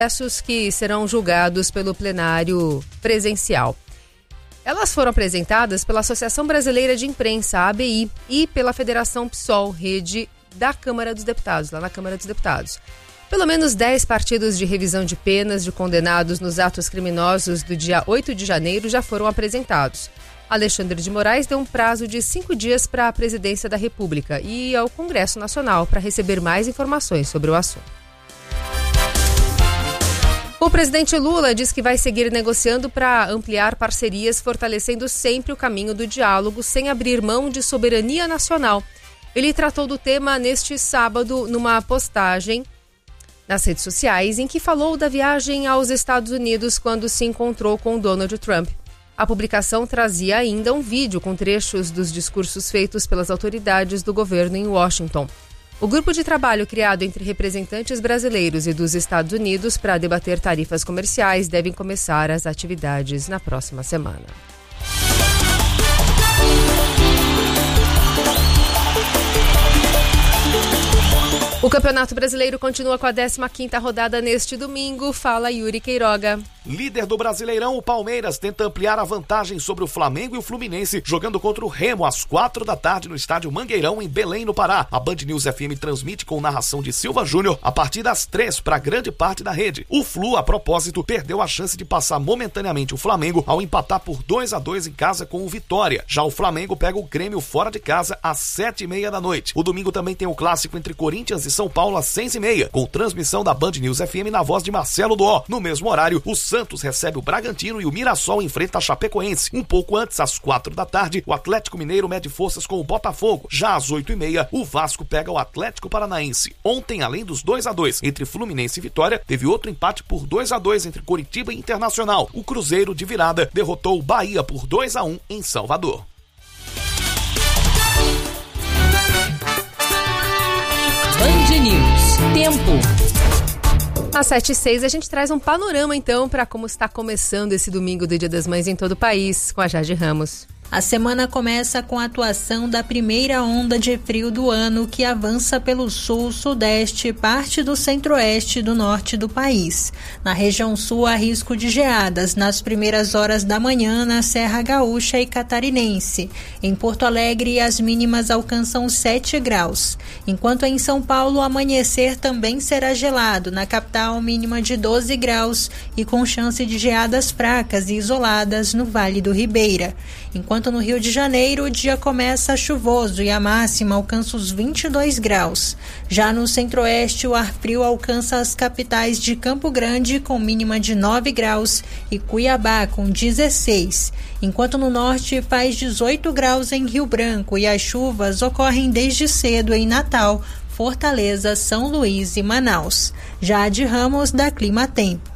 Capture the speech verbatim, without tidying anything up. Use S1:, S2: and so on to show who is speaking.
S1: processos que serão julgados pelo plenário presencial. Elas foram apresentadas pela Associação Brasileira de Imprensa, A B I, e pela Federação P SOL, rede da Câmara dos Deputados, lá na Câmara dos Deputados. Pelo menos dez partidos de revisão de penas de condenados nos atos criminosos do dia oito de janeiro já foram apresentados. Alexandre de Moraes deu um prazo de cinco dias para a Presidência da República e ao Congresso Nacional para receber mais informações sobre o assunto. O presidente Lula diz que vai seguir negociando para ampliar parcerias, fortalecendo sempre o caminho do diálogo, sem abrir mão de soberania nacional. Ele tratou do tema neste sábado numa postagem nas redes sociais, em que falou da viagem aos Estados Unidos quando se encontrou com Donald Trump. A publicação trazia ainda um vídeo com trechos dos discursos feitos pelas autoridades do governo em Washington. O grupo de trabalho criado entre representantes brasileiros e dos Estados Unidos para debater tarifas comerciais deve começar as atividades na próxima semana. O Campeonato Brasileiro continua com a décima quinta rodada neste domingo. Fala, Yuri Queiroga.
S2: Líder do Brasileirão, o Palmeiras tenta ampliar a vantagem sobre o Flamengo e o Fluminense, jogando contra o Remo às quatro da tarde no estádio Mangueirão, em Belém, no Pará. A Band News F M transmite com narração de Silva Júnior a partir das três para grande parte da rede. O Flu, a propósito, perdeu a chance de passar momentaneamente o Flamengo ao empatar por dois a dois em casa com o Vitória. Já o Flamengo pega o Grêmio fora de casa às sete e meia da noite. O domingo também tem o clássico entre Corinthians e São Paulo às seis e meia, com transmissão da Band News F M na voz de Marcelo Doó. No mesmo horário, o Santos recebe o Bragantino e o Mirassol enfrenta a Chapecoense. Um pouco antes, às quatro da tarde, o Atlético Mineiro mede forças com o Botafogo. Já às oito e meia, o Vasco pega o Atlético Paranaense. Ontem, além dos dois a dois entre Fluminense e Vitória, teve outro empate por dois a dois entre Coritiba e Internacional. O Cruzeiro, de virada, derrotou o Bahia por dois a um em Salvador.
S3: Band News. Tempo.
S1: Às sete e seis, a gente traz um panorama, então, para como está começando esse domingo do Dia das Mães em todo o país, com a Jade Ramos.
S4: A semana começa com a atuação da primeira onda de frio do ano, que avança pelo sul, sudeste, parte do centro-oeste e do norte do país. Na região sul, há risco de geadas nas primeiras horas da manhã na Serra Gaúcha e Catarinense. Em Porto Alegre, as mínimas alcançam sete graus. Enquanto em São Paulo, o amanhecer também será gelado. Na capital, mínima de doze graus e com chance de geadas fracas e isoladas no Vale do Ribeira. Enquanto no Rio de Janeiro, o dia começa chuvoso e a máxima alcança os vinte e dois graus. Já no centro-oeste, o ar frio alcança as capitais de Campo Grande, com mínima de nove graus, e Cuiabá, com dezesseis. Enquanto no norte, faz dezoito graus em Rio Branco e as chuvas ocorrem desde cedo em Natal, Fortaleza, São Luís e Manaus. Jade Ramos, da Clima Tempo.